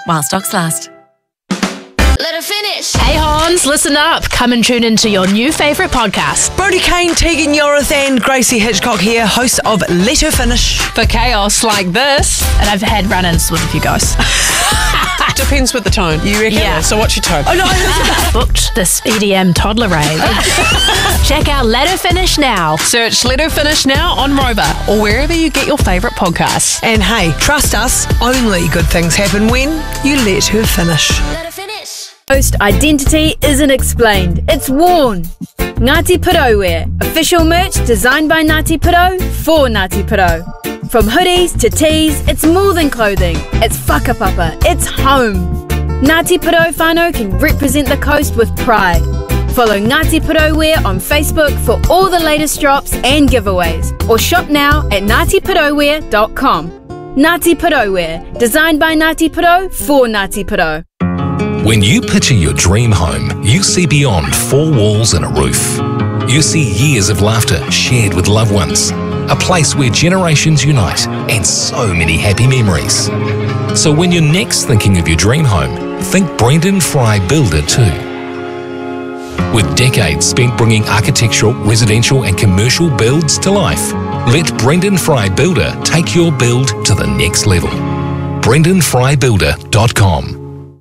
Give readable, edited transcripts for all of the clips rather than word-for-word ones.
while stocks last. Let her finish. Hey Hans, listen up. Come and tune into your new favourite podcast. Brodie Kane, Tegan Yorath and Gracie Hitchcock here, hosts of Let Her Finish. For chaos like this. And I've had run-ins with a few guys. Depends with the tone. You reckon? Yeah. So what's your tone? Oh, no. Booked this EDM toddler rave. Check out Let Her Finish now. Search Let Her Finish now on Rover or wherever you get your favourite podcasts. And hey, trust us, only good things happen when you let her finish. Let her finish. Host identity isn't explained, it's worn. Ngāti Porou wear, official merch designed by Ngāti Porou for Ngāti Porou. From hoodies to tees, it's more than clothing. It's whakapapa, it's home. Ngāti Porou whānau can represent the coast with pride. Follow Ngāti Porou Wear on Facebook for all the latest drops and giveaways. Or shop now at ngatiporouwear.com. Ngāti Porou Wear, designed by Ngāti Porou for Ngāti Porou. When you picture your dream home, you see beyond four walls and a roof. You see years of laughter shared with loved ones, a place where generations unite, and so many happy memories. So when you're next thinking of your dream home, think Brendan Fry Builder too. With decades spent bringing architectural, residential and commercial builds to life, let Brendan Fry Builder take your build to the next level. BrendanFryBuilder.com.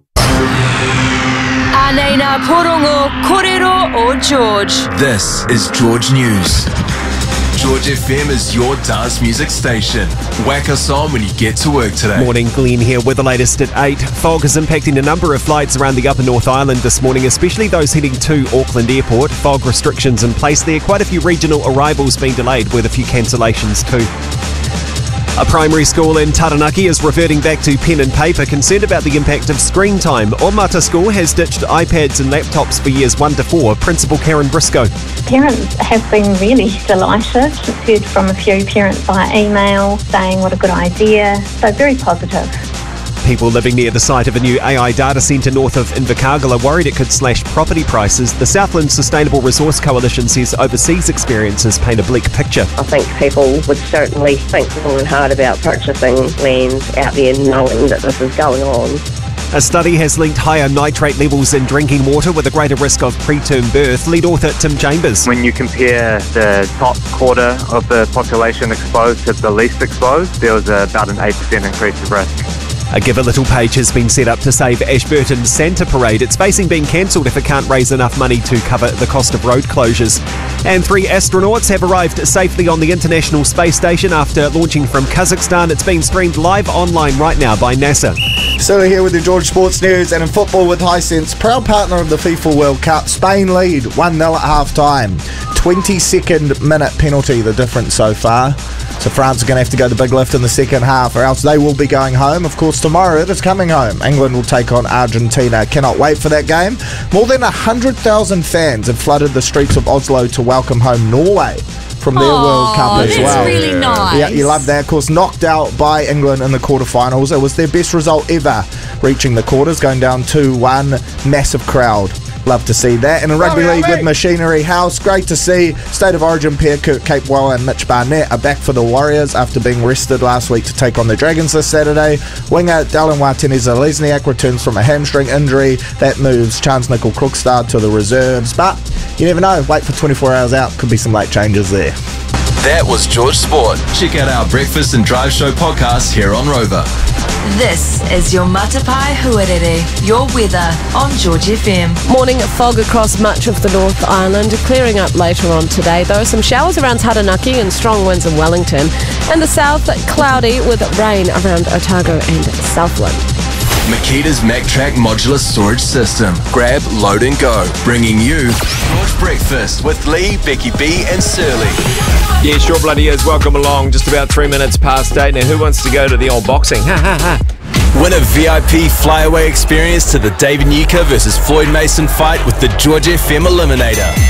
Anena Porongo Korero o George. This is George News. George FM is your dance music station. Whack us on when you get to work today. Morning, Glenn here with the latest at 8. Fog is impacting a number of flights around the upper North Island this morning, especially those heading to Auckland Airport. Fog restrictions in place there. Quite a few regional arrivals being delayed with a few cancellations too. A primary school in Taranaki is reverting back to pen and paper, concerned about the impact of screen time. Omata School has ditched iPads and laptops for years 1 to 4. Principal Karen Briscoe. Parents have been really delighted. Heard from a few parents via email saying what a good idea. So very positive. People living near the site of a new AI data centre north of Invercargill are worried it could slash property prices. The Southland Sustainable Resource Coalition says overseas experiences paint a bleak picture. I think people would certainly think long and hard about purchasing land out there knowing that this is going on. A study has linked higher nitrate levels in drinking water with a greater risk of preterm birth. Lead author Tim Chambers. When you compare the top quarter of the population exposed to the least exposed, there was about an 8% increase of risk. A Give a Little page has been set up to save Ashburton's Santa Parade. It's facing being cancelled if it can't raise enough money to cover the cost of road closures. And 3 astronauts have arrived safely on the International Space Station after launching from Kazakhstan. It's being streamed live online right now by NASA. So we're here with the George Sports News, and in football with Hisense, proud partner of the FIFA World Cup. Spain lead 1-0 at half-time. 22nd minute penalty, the difference so far. So France are going to have to go the big lift in the second half, or else they will be going home. Of course, tomorrow it is coming home. England will take on Argentina. Cannot wait for that game. More than 100,000 fans have flooded the streets of Oslo to welcome home Norway from their World Cup as well. That's really nice. Yeah, you love that. Of course, knocked out by England in the quarterfinals. It was their best result ever, reaching the quarters, going down 2-1. Massive crowd. Love to see that. And in rugby league with Machinery House, great to see State of Origin pair Kurt Capewell and Mitch Barnett are back for the Warriors after being rested last week to take on the Dragons this Saturday. Winger Dallin Watene-Zelezniak returns from a hamstring injury. That moves Chance Nickel-Crookstad to the reserves. But you never know. Wait for 24 hours out. Could be some late changes there. That was George Sport. Check out our Breakfast and Drive Show podcast here on Rover. This is your Matapai Huarere, your weather on George FM. Morning fog across much of the North Island, clearing up later on today. Though some showers around Taranaki and strong winds in Wellington. And the south, cloudy with rain around Otago and Southland. Makita's MacTrack modular storage system. Grab, load and go. Bringing you George Breakfast with Lee, Becky B and Surly. Yeah, sure bloody is. Welcome along. Just about 3 minutes past 8. Now, who wants to go to the old boxing? Ha, ha, ha. Win a VIP flyaway experience to the David Nyika versus Floyd Mason fight with the George FM Eliminator.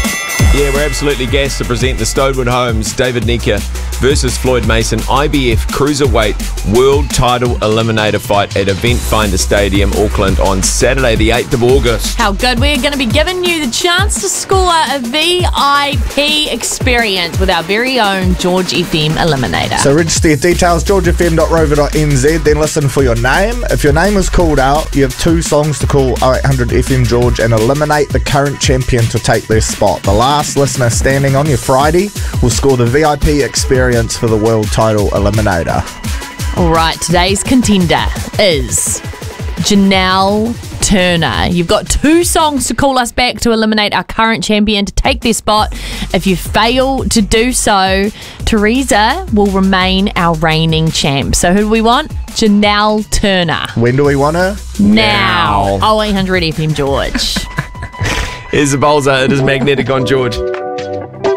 Yeah, we're absolutely gassed to present the Stonewood Homes David Nika versus Floyd Mason IBF Cruiserweight World Title Eliminator fight at Event Finder Stadium, Auckland on Saturday the 8th of August. How good. We're going to be giving you the chance to score a VIP experience with our very own George FM Eliminator. So register your details, georgefm.rover.nz, then listen for your name. If your name is called out, you have 2 songs to call 0800 FM George and eliminate the current champion to take their spot. The last listener standing on your Friday will score the VIP experience for the World Title Eliminator. All right, today's contender is Janelle Turner. You've got 2 songs to call us back to eliminate our current champion to take their spot. If you fail to do so, Teresa will remain our reigning champ. So who do we want? Janelle Turner. When do we want her? Now. 0800 FM George. Here's the bowler. It is Magnetic on George.